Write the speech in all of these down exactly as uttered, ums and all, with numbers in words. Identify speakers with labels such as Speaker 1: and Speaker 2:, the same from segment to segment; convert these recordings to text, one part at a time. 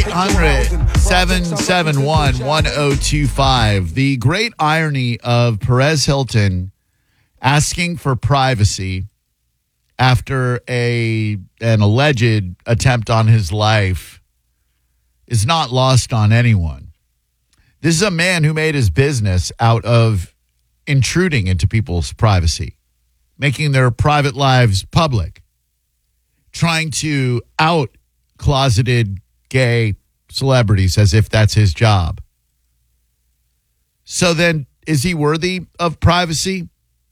Speaker 1: eight hundred, seven seven one, one oh two five. The great irony of Perez Hilton asking for privacy after a an alleged attempt on his life is not lost on anyone. This is a man who made his business out of intruding into people's privacy, making their private lives public, trying to out closeted gay celebrities as if that's his job. So then, is he worthy of privacy?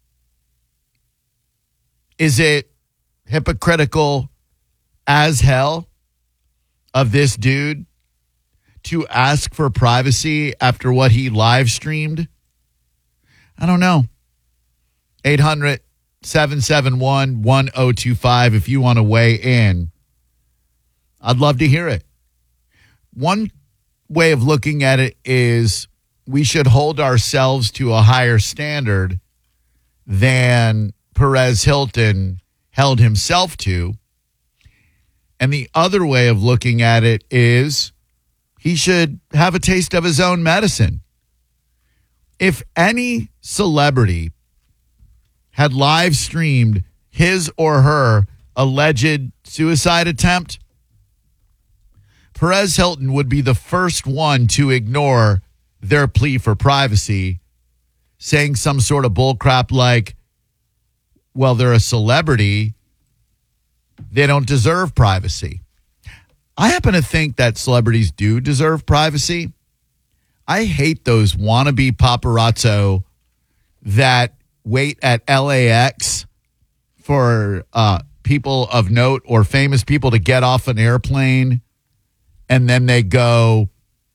Speaker 1: Is it hypocritical as hell of this dude to ask for privacy after what he live streamed? I don't know. eight hundred, seven seven one, one oh two five if you want to weigh in. I'd love to hear it. One way of looking at it is we should hold ourselves to a higher standard than Perez Hilton held himself to. And the other way of looking at it is he should have a taste of his own medicine. If any celebrity had live streamed his or her alleged suicide attempt, Perez Hilton would be the first one to ignore their plea for privacy, saying some sort of bullcrap like, well, they're a celebrity, they don't deserve privacy. I happen to think that celebrities do deserve privacy. I hate those wannabe paparazzo that wait at L A X for uh, people of note or famous people to get off an airplane, and then they go